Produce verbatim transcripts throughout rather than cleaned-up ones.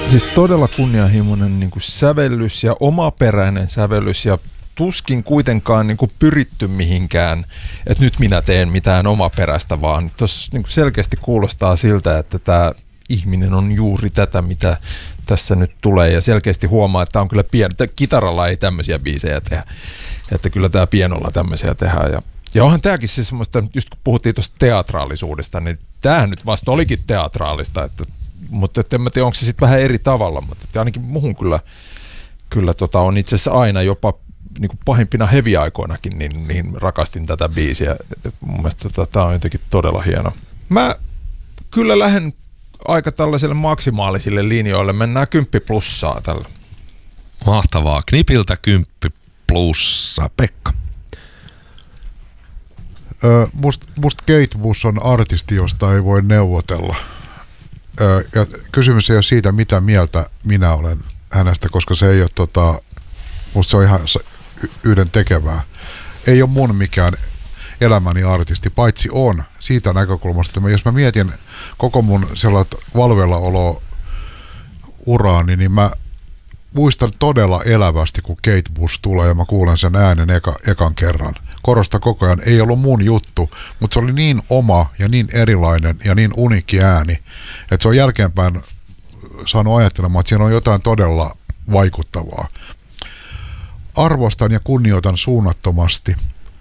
Siis todella kunnianhimoinen niin kuin sävellys ja omaperäinen sävellys ja tuskin kuitenkaan niin kuin pyritty mihinkään, että nyt minä teen mitään omaperäistä, vaan tuossa niin kuin selkeästi kuulostaa siltä, että tämä ihminen on juuri tätä, mitä tässä nyt tulee, ja selkeästi huomaa, että tämä on kyllä pieni. Kitaralla ei tämmöisiä biisejä tehdä, että kyllä tämä pienolla tämmöisiä tehdään. Ja, ja onhan tämäkin siis semmoista, just kun puhuttiin tuosta teatraalisuudesta, niin tämähän nyt vasta olikin teatraalista, että, mutta en mä tiedä, onko se sitten vähän eri tavalla, mutta ainakin muhun kyllä, kyllä tota, on itse asiassa aina jopa niin kuin pahimpina heviaikoinakin, niin, niin rakastin tätä biisiä. Mun mielestä tota, tämä on jotenkin todella hieno. Mä kyllä lähden aika tällaiselle maksimaalisille linjoille. Mennään kymppi plussaa tällä. Mahtavaa. Knipiltä kymppi plussaa. Pekka. Öö, must, must Kate Bush on artisti, josta ei voi neuvotella. Öö, ja kysymys ei ole siitä, mitä mieltä minä olen hänestä, koska se ei ole, tota, musta se on ihan yhden tekevää. Ei ole mun mikään elämäni artisti, paitsi on siitä näkökulmasta, että jos mä mietin koko mun sellaista valveillaolo uraani, niin mä muistan todella elävästi, kun Kate Bush tulee ja mä kuulen sen äänen eka, ekan kerran. Korosta koko ajan, ei ollut mun juttu, mutta se oli niin oma ja niin erilainen ja niin uniikki ääni, että se on jälkeenpäin saanut ajattelemaan, että siinä on jotain todella vaikuttavaa. Arvostan ja kunnioitan suunnattomasti.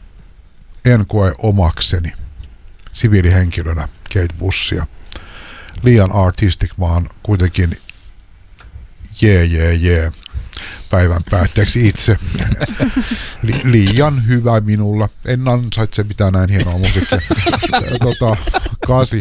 En koe omakseni siviilihenkilönä Kate Bushia. Liian artistic, vaan kuitenkin jee jee jee päivän päätteeksi itse. Li- liian hyvä minulla. En ansaitse mitään näin hienoa musiikkia. Tota, kasi.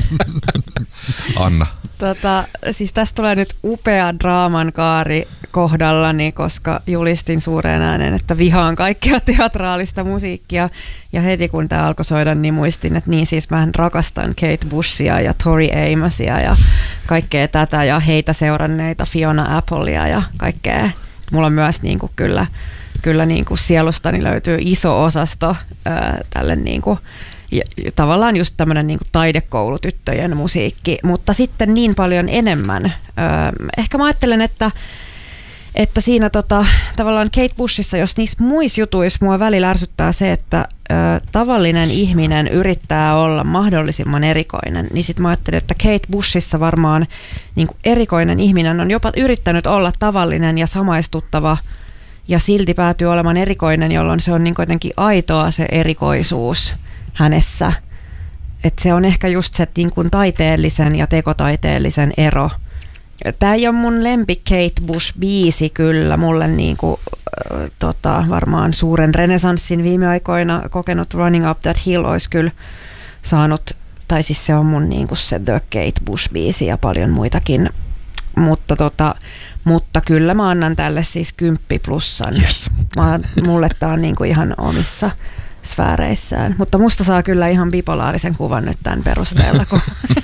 Anna. Tota, siis tästä tulee nyt upea draaman kaari kohdallani, koska julistin suureen ääneen, että vihaan kaikkea teatraalista musiikkia. Ja heti kun tämä alkoi soida, niin muistin, että niin siis mä rakastan Kate Bushia ja Tori Amosia ja kaikkea tätä ja heitä seuranneita Fiona Applea ja kaikkea. Mulla on myös niin kuin kyllä, kyllä niin kuin sielustani löytyy iso osasto ää, tälle niin kuin, ja, tavallaan just tämmöinen niin kuin taidekoulutyttöjen musiikki, mutta sitten niin paljon enemmän. Ää, ehkä mä ajattelen, että Että siinä tota, tavallaan Kate Bushissa, jos niissä muissa jutuissa mua välillä ärsyttää se, että ö, tavallinen ihminen yrittää olla mahdollisimman erikoinen, niin sit mä ajattelin, että Kate Bushissa varmaan niin kuin erikoinen ihminen on jopa yrittänyt olla tavallinen ja samaistuttava ja silti päätyy olemaan erikoinen, jolloin se on niin jotenkin aitoa se erikoisuus hänessä. Että se on ehkä just se niin kuin taiteellisen ja tekotaiteellisen ero. Tämä ei ole mun lempi Kate Bush-biisi kyllä. Mulle niinku, äh, tota, varmaan suuren renesanssin viime aikoina kokenut Running Up That Hill olisi kyllä saanut, tai siis se on mun niinku se The Kate Bush-biisi ja paljon muitakin. Mutta, tota, mutta kyllä mä annan tälle siis kymppi plussan. Yes. Mä, mulle tää on niinku ihan omissa sfääreissään. Mutta musta saa kyllä ihan bipolaarisen kuvan nyt tämän perusteella, kun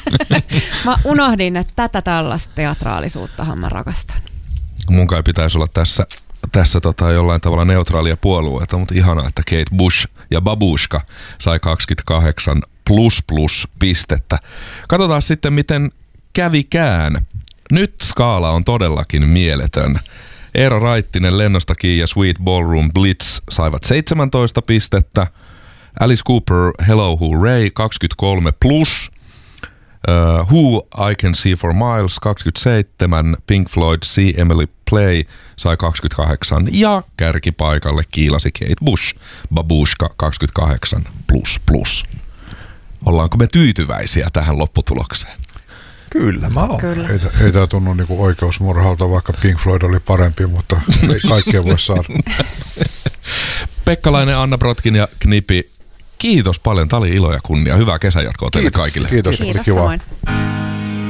mä unohdin, että tätä tällaista teatraalisuuttahan mä rakastan. Mun kai pitäisi olla tässä, tässä tota jollain tavalla neutraalia puolueita, mutta ihanaa, että Kate Bush ja Babushka sai kaksikymmentäkahdeksan plus plus pistettä. Katsotaan sitten, miten kävikään. Nyt skaala on todellakin mieletön. Eero Raittinen, Lennosta Kiinni ja Sweet Ballroom Blitz saivat seitsemäntoista pistettä. Alice Cooper, Hello Hooray, kaksikymmentäkolme plus. Uh, Who, I Can See For Miles, kaksikymmentäseitsemän. Pink Floyd, See Emily Play sai kaksikymmentäkahdeksan. Ja kärkipaikalle kiilasi Kate Bush, Babushka, kaksikymmentäkahdeksan plus plus. Ollaanko me tyytyväisiä tähän lopputulokseen? Kyllä mä oon. Kyllä. Ei, ei tämä tunnu niinku oikeusmurhalta, vaikka Pink Floyd oli parempi, mutta ei kaikkea voi saada. Pekkalainen, Anna Brotkin ja Knipi, kiitos paljon. Tämä oli ilo ja kunnia. Hyvää kesänjatkoa teille Kiitos. kaikille. Kiitos, Kiitos kiva. samoin.